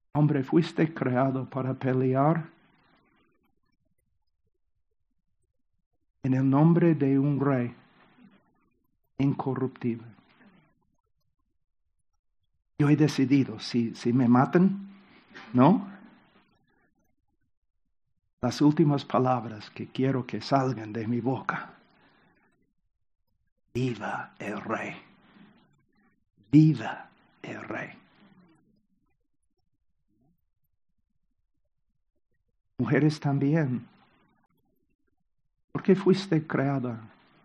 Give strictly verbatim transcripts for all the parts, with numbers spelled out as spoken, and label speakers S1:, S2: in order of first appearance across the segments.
S1: Hombre, fuiste creado para pelear en el nombre de un rey incorruptible. Yo he decidido, si, si me matan, ¿no? Las últimas palabras que quiero que salgan de mi boca. Viva el rey. Viva el rey. Mujeres también. ¿Por qué fuiste creada?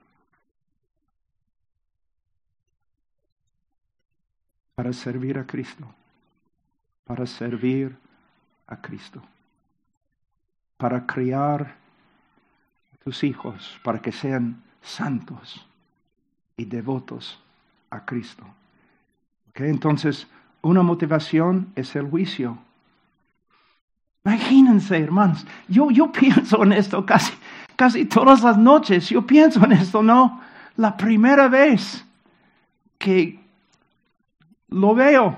S1: Para servir a Cristo. Para servir a Cristo. Para criar a tus hijos, para que sean santos y devotos a Cristo. ¿Okay? Entonces, una motivación es el juicio. Imagínense, hermanos, yo, yo pienso en esto casi, casi todas las noches. Yo pienso en esto, ¿no? La primera vez que lo veo.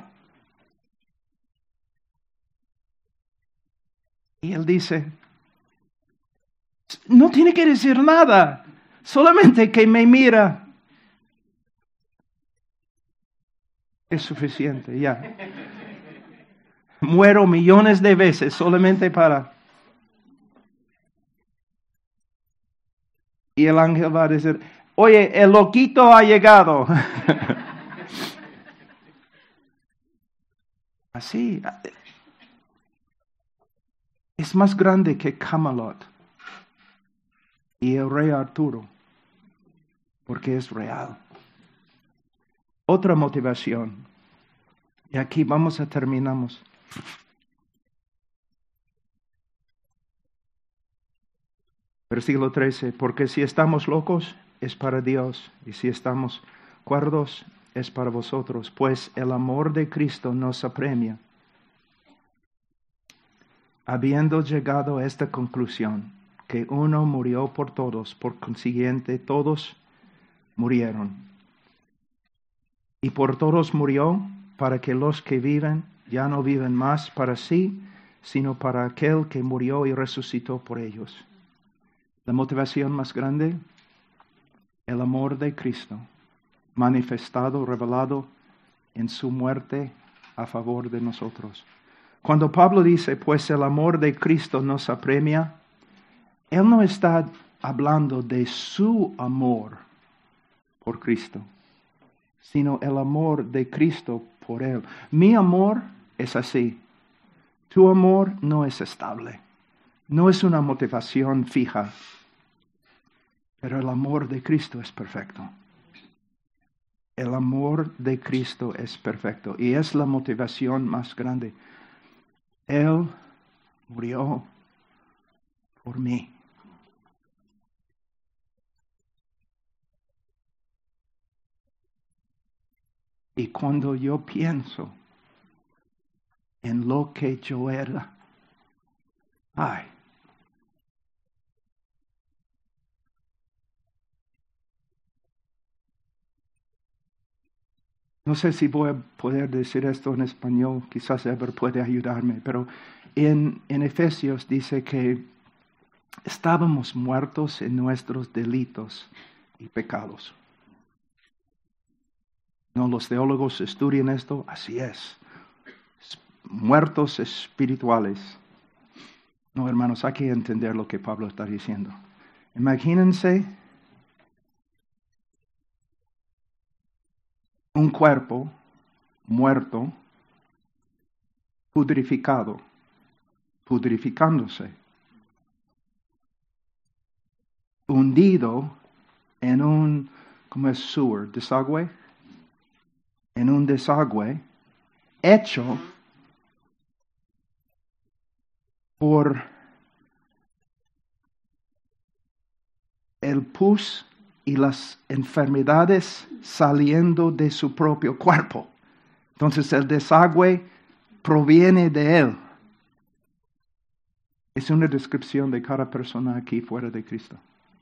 S1: Y él dice, no tiene que decir nada, solamente que me mira. Es suficiente, ya. Muero millones de veces solamente para... Y el ángel va a decir, oye, el loquito ha llegado. Así. Es más grande que Camelot y el rey Arturo, porque es real. Otra motivación. Y aquí vamos a terminamos. Versículo trece. Porque si estamos locos, es para Dios. Y si estamos cuerdos, es para vosotros. Pues el amor de Cristo nos apremia. Habiendo llegado a esta conclusión, que uno murió por todos, por consiguiente todos murieron. Y por todos murió, para que los que viven ya no viven más para sí, sino para aquel que murió y resucitó por ellos. La motivación más grande, el amor de Cristo, manifestado, revelado en su muerte a favor de nosotros. Cuando Pablo dice, pues el amor de Cristo nos apremia, él no está hablando de su amor por Cristo, sino el amor de Cristo por él. Mi amor es así. Tu amor no es estable. No es una motivación fija. Pero el amor de Cristo es perfecto. El amor de Cristo es perfecto. Y es la motivación más grande. Él murió por mí. Y cuando yo pienso en lo que yo era, ay, no sé si voy a poder decir esto en español, quizás Ever puede ayudarme, pero en, en Efesios dice que estábamos muertos en nuestros delitos y pecados. No, los teólogos estudian esto, así es. Muertos espirituales. No, hermanos, hay que entender lo que Pablo está diciendo. Imagínense un cuerpo muerto, pudrificado, pudrificándose, hundido en un, ¿cómo es sewer? Desagüe. En un desagüe hecho por el pus y las enfermedades saliendo de su propio cuerpo. Entonces el desagüe proviene de él. Es una descripción de cada persona aquí fuera de Cristo.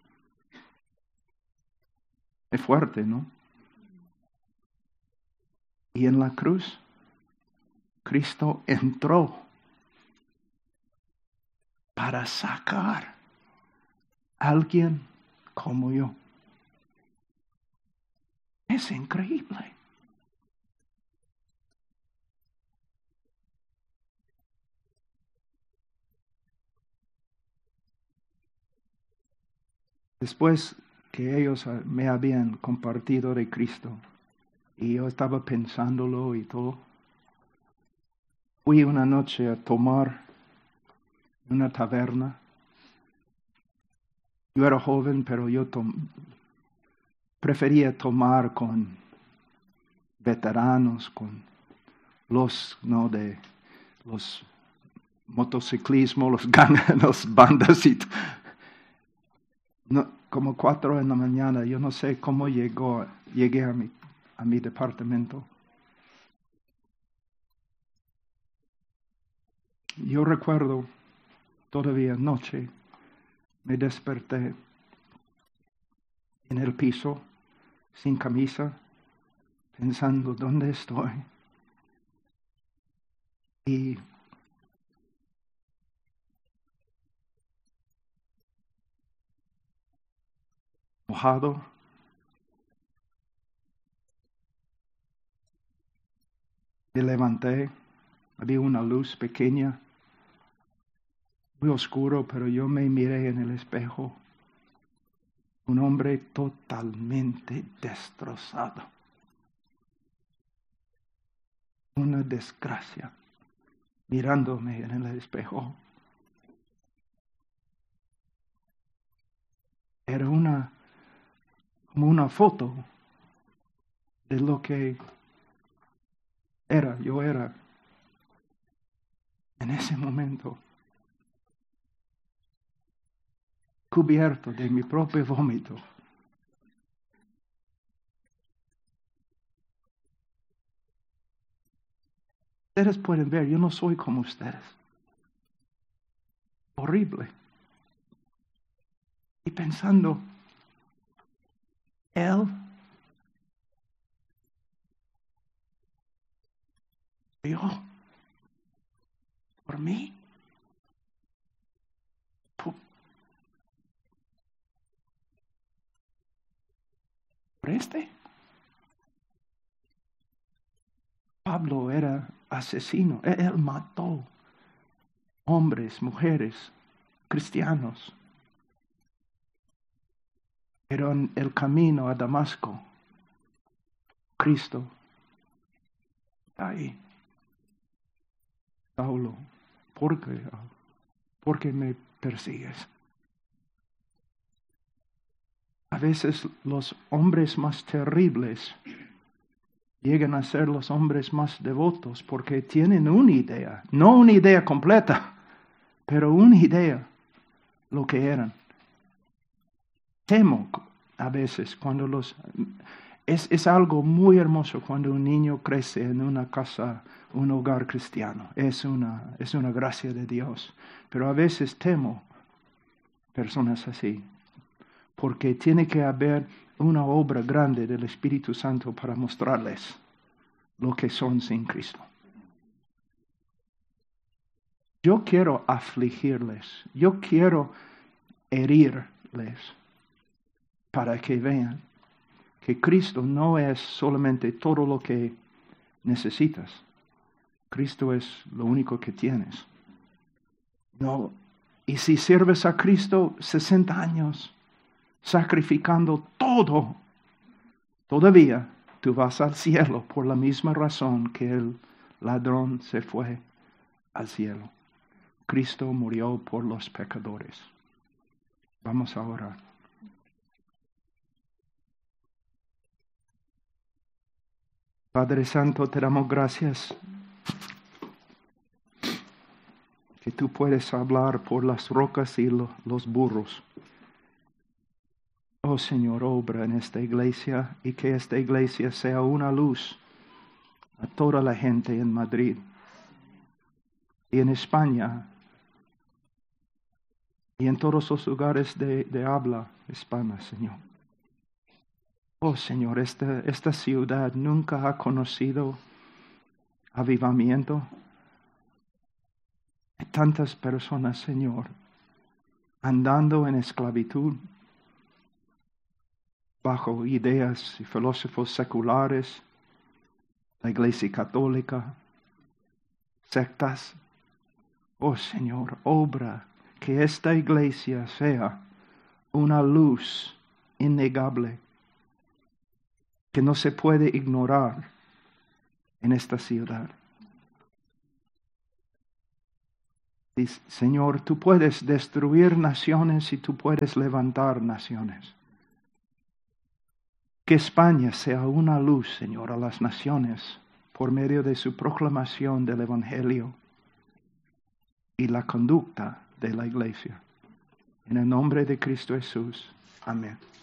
S1: Es fuerte, ¿no? Y en la cruz, Cristo entró para sacar a alguien como yo. Es increíble. Después que ellos me habían compartido de Cristo y yo estaba pensándolo y todo, fui una noche a tomar en una taberna. Yo era joven, pero yo tom- prefería tomar con veteranos, con los, no, de los motociclismo, los ganas, los bandas y t- no, como cuatro en la mañana. Yo no sé cómo llegó, llegué a mi, a mi departamento. Yo recuerdo todavía noche, me desperté en el piso, sin camisa, pensando, ¿dónde estoy? Y mojado, me levanté, había una luz pequeña, muy oscuro, pero yo me miré en el espejo. Un hombre totalmente destrozado. Una desgracia. Mirándome en el espejo. Era una, como una foto de lo que era, yo era en ese momento. Cubierto de mi propio vómito. Ustedes pueden ver, yo no soy como ustedes. Horrible. Y pensando, Él, yo, por mí, por, por este. Pablo era asesino, él mató hombres, mujeres, cristianos. Pero en el camino a Damasco, Cristo está ahí. Saulo, ¿por qué, ¿por qué me persigues? A veces los hombres más terribles llegan a ser los hombres más devotos porque tienen una idea, no una idea completa, pero una idea lo que eran. Temo a veces cuando los... Es, es algo muy hermoso cuando un niño crece en una casa, un hogar cristiano. Es una, es una gracia de Dios. Pero a veces temo personas así, porque tiene que haber una obra grande del Espíritu Santo para mostrarles lo que son sin Cristo. Yo quiero afligirles, yo quiero herirles para que vean que Cristo no es solamente todo lo que necesitas. Cristo es lo único que tienes. No, y si sirves a Cristo sesenta años, sacrificando todo, todavía tú vas al cielo por la misma razón que el ladrón se fue al cielo. Cristo murió por los pecadores. Vamos a orar. Padre Santo, te damos gracias que tú puedes hablar por las rocas y lo, los burros. Oh Señor, obra en esta iglesia y que esta iglesia sea una luz a toda la gente en Madrid y en España y en todos los lugares de, de habla hispana, Señor. Oh Señor, esta, esta ciudad nunca ha conocido avivamiento. Hay tantas personas, Señor, andando en esclavitud, bajo ideas y filósofos seculares, la Iglesia Católica, sectas. Oh Señor, obra que esta iglesia sea una luz innegable que no se puede ignorar en esta ciudad. Y, Señor, tú puedes destruir naciones y tú puedes levantar naciones. Que España sea una luz, Señor, a las naciones por medio de su proclamación del Evangelio y la conducta de la iglesia. En el nombre de Cristo Jesús. Amén.